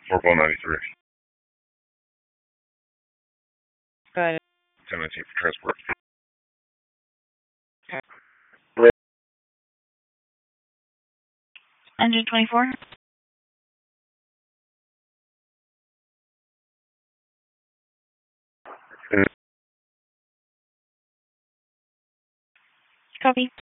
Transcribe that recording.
Corporal 93. Go ahead. 1019 for transport. Engine 24. Copy.